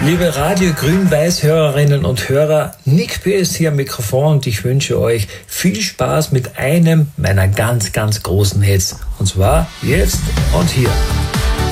Liebe Radio Grün-Weiß-Hörerinnen und Hörer, Nick P. ist hier am Mikrofon und ich wünsche euch viel Spaß mit einem meiner ganz, ganz großen Hits. Und zwar jetzt und hier.